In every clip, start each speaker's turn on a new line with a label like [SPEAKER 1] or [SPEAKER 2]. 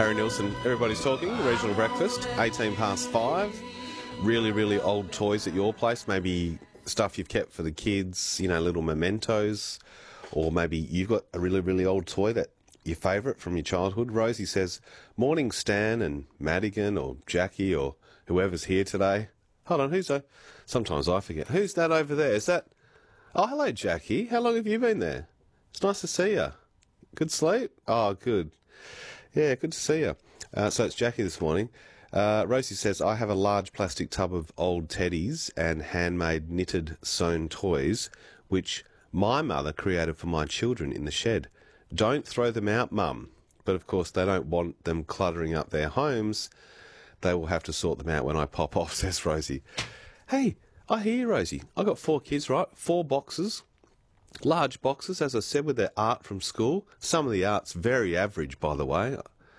[SPEAKER 1] Harry Nilsson, everybody's talking, the regional breakfast, 18 past 5. Really, really old toys at your place, maybe stuff you've kept for the kids, you know, little mementos, or maybe you've got a really, really old toy that your favourite from your childhood. Rosie says, morning Stan and Madigan or Jackie or whoever's here today. Hold on, who's that? Sometimes I forget. Who's that over there? Is that... Oh, hello, Jackie. How long have you been there? It's nice to see you. Good sleep? Oh, good. Yeah, good to see you. So it's Jackie this morning. Rosie says, I have a large plastic tub of old teddies and handmade knitted sewn toys, which my mother created for my children in the shed. Don't throw them out, Mum. But of course, they don't want them cluttering up their homes. They will have to sort them out when I pop off, says Rosie. Hey, I hear you, Rosie. I got 4 kids, right? 4 boxes. Large boxes, as I said, with their art from school. Some of the art's very average, by the way.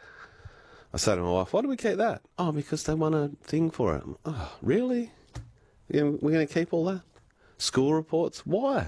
[SPEAKER 1] I say to my wife, why do we keep that? Oh, because they want a thing for it. Oh, really? Yeah, we're going to keep all that? School reports? Why?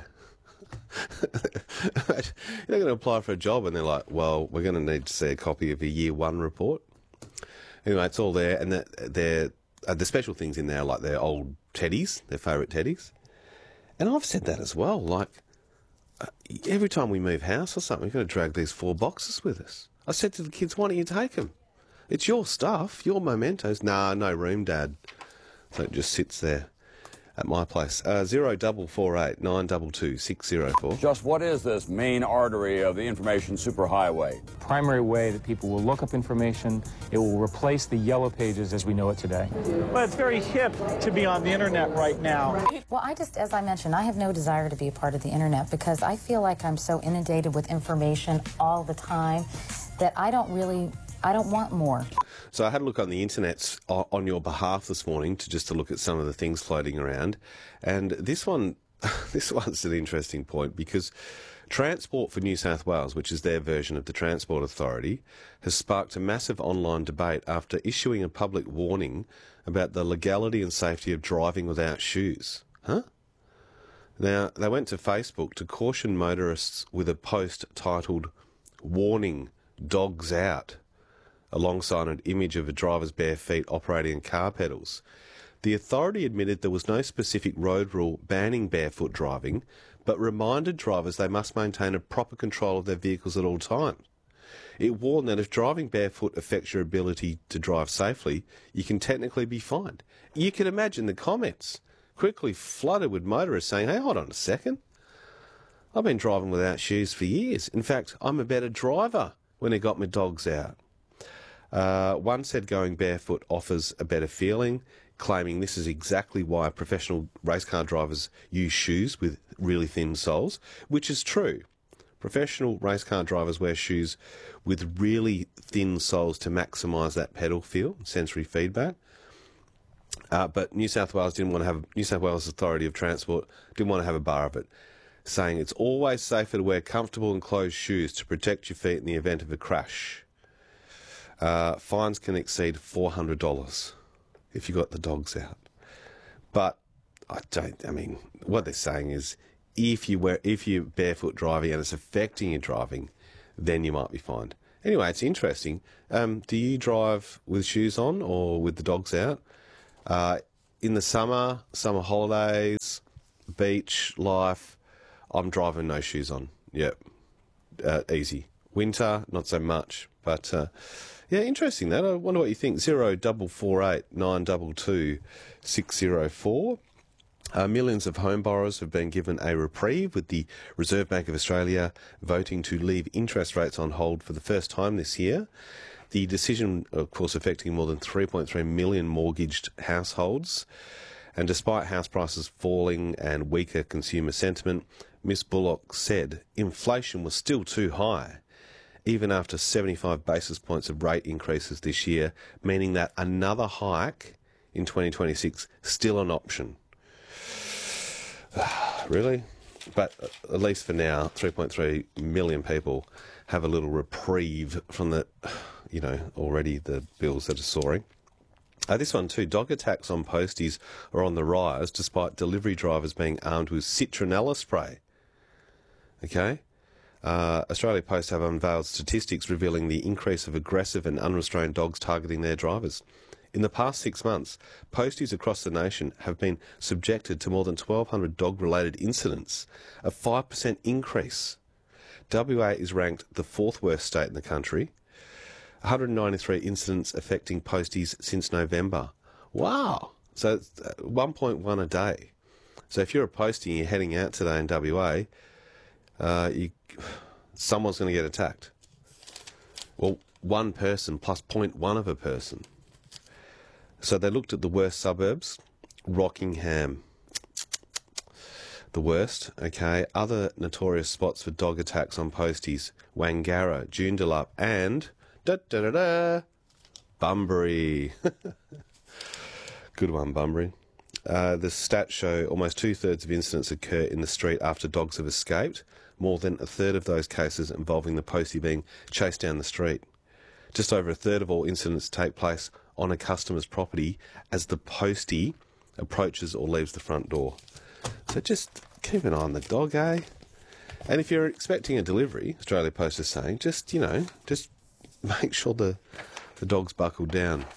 [SPEAKER 1] You're not going to apply for a job and they're like, well, we're going to need to see a copy of your Year 1 report. Anyway, it's all there, and the special things in there, like their old teddies, their favourite teddies. And I've said that as well, like, every time we move house or something, we've got to drag these 4 boxes with us. I said to the kids, why don't you take them? It's your stuff, your mementos. Nah, no room, Dad. So it just sits there at my place. 0448 922 604.
[SPEAKER 2] Just what is this main artery of the information superhighway?
[SPEAKER 3] Primary way that people will look up information. It will replace the yellow pages as we know it today.
[SPEAKER 4] Well, it's very hip to be on the internet right now.
[SPEAKER 5] Well, as I mentioned, I have no desire to be a part of the internet because I feel like I'm so inundated with information all the time that I don't want more.
[SPEAKER 1] So I had a look on the internet on your behalf this morning to look at some of the things floating around. And this one's an interesting point because Transport for New South Wales, which is their version of the Transport Authority, has sparked a massive online debate after issuing a public warning about the legality and safety of driving without shoes. Huh? Now, they went to Facebook to caution motorists with a post titled, Warning, Dogs Out, alongside an image of a driver's bare feet operating car pedals. The authority admitted there was no specific road rule banning barefoot driving, but reminded drivers they must maintain a proper control of their vehicles at all times. It warned that if driving barefoot affects your ability to drive safely, you can technically be fined. You can imagine the comments quickly flooded with motorists saying, hey, hold on a second. I've been driving without shoes for years. In fact, I'm a better driver when I got my dogs out. One said going barefoot offers a better feeling, claiming this is exactly why professional race car drivers use shoes with really thin soles, which is true. Professional race car drivers wear shoes with really thin soles to maximise that pedal feel, sensory feedback. But New South Wales Authority of Transport didn't want to have a bar of it, saying it's always safer to wear comfortable and closed shoes to protect your feet in the event of a crash. Fines can exceed $400 if you got the dogs out. But what they're saying is if you're barefoot driving and it's affecting your driving, then you might be fined. Anyway, it's interesting. Do you drive with shoes on or with the dogs out? In the summer holidays, beach life, I'm driving no shoes on. Yep. Easy. Winter, not so much. But, yeah, interesting that. I wonder what you think. 0448 922 604. Millions of home borrowers have been given a reprieve, with the Reserve Bank of Australia voting to leave interest rates on hold for the first time this year. The decision, of course, affecting more than 3.3 million mortgaged households. And despite house prices falling and weaker consumer sentiment, Ms Bullock said inflation was still too high, even after 75 basis points of rate increases this year, meaning that another hike in 2026 still an option. Really? But at least for now, 3.3 million people have a little reprieve from the, already the bills that are soaring. This one too, dog attacks on posties are on the rise despite delivery drivers being armed with citronella spray. Okay? Australia Post have unveiled statistics revealing the increase of aggressive and unrestrained dogs targeting their drivers. In the past 6 months, posties across the nation have been subjected to more than 1,200 dog-related incidents, a 5% increase. WA is ranked the 4th worst state in the country. 193 incidents affecting posties since November. Wow! So it's 1.1 a day. So if you're a postie and you're heading out today in WA, someone's going to get attacked. Well, one person plus 0.1 of a person. So they looked at the worst suburbs. Rockingham, the worst, okay. Other notorious spots for dog attacks on posties: Wangara, Joondalup, and Bunbury. Good one, Bunbury. The stats show almost 2/3 of incidents occur in the street after dogs have escaped. More than 1/3 of those cases involving the postie being chased down the street. Just over 1/3 of all incidents take place on a customer's property as the postie approaches or leaves the front door. So just keep an eye on the dog, eh? And if you're expecting a delivery, Australia Post is saying, just make sure the dog's buckled down.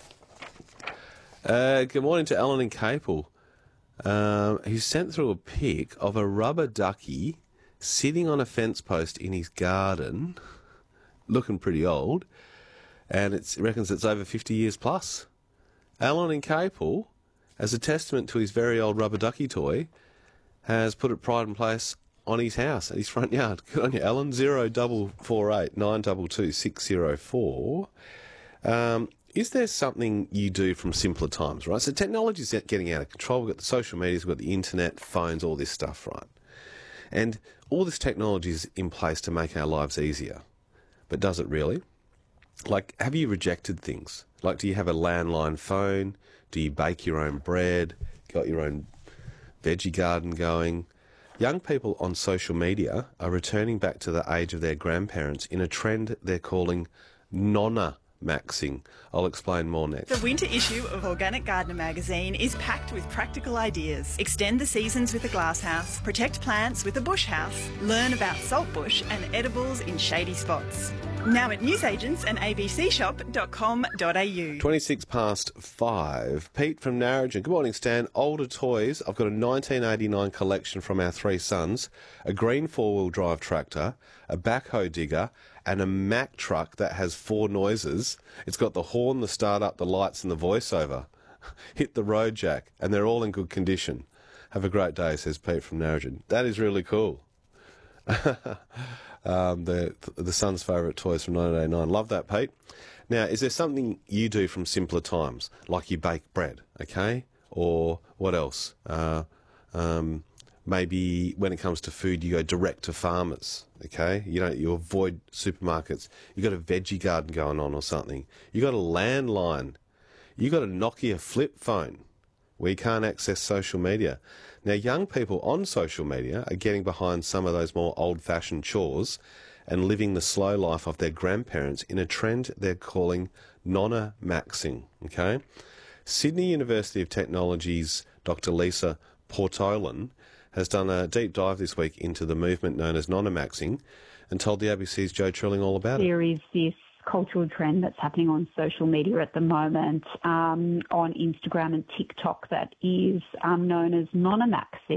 [SPEAKER 1] Good morning to Alan in Capel. He sent through a pic of a rubber ducky sitting on a fence post in his garden, looking pretty old, and it reckons it's over 50 years plus. Alan in Capel, as a testament to his very old rubber ducky toy, has put it pride and place on his house, at his front yard. Good on you, Alan. 0448 922 604. Is there something you do from simpler times, right? So technology's getting out of control. We've got the social medias, we've got the internet, phones, all this stuff, right? And all this technology is in place to make our lives easier. But does it really? Like, have you rejected things? Like, do you have a landline phone? Do you bake your own bread? Got your own veggie garden going? Young people on social media are returning back to the age of their grandparents in a trend they're calling nonna-maxing. I'll explain more next.
[SPEAKER 6] The winter issue of Organic Gardener magazine is packed with practical ideas. Extend the seasons with a glasshouse, protect plants with a bush house, learn about saltbush and edibles in shady spots. Now at newsagents and abcshop.com.au.
[SPEAKER 1] 26 past 5. Pete from Narrogin. Good morning, Stan. Older toys. I've got a 1989 collection from our three sons, a green four-wheel drive tractor, a backhoe digger, and a Mack truck that has 4 noises. It's got the horn, the start-up, the lights, and the voiceover. Hit the road, Jack, and they're all in good condition. Have a great day, says Pete from Narrogin. That is really cool. The son's favourite toys from 1989. Love that, Pete. Now, is there something you do from simpler times, like you bake bread, okay? Or what else? Maybe when it comes to food, you go direct to farmers, okay? You avoid supermarkets. You got a veggie garden going on or something. You got a landline. You got a Nokia flip phone where you can't access social media. Now, young people on social media are getting behind some of those more old-fashioned chores and living the slow life of their grandparents in a trend they're calling nonna-maxing, okay? Sydney University of Technology's Dr. Lisa Portolan has done a deep dive this week into the movement known as nonna-maxing and told the ABC's Joe Trilling all about it.
[SPEAKER 7] There is this cultural trend that's happening on social media at the moment, on Instagram and TikTok, that is known as nonna-maxing.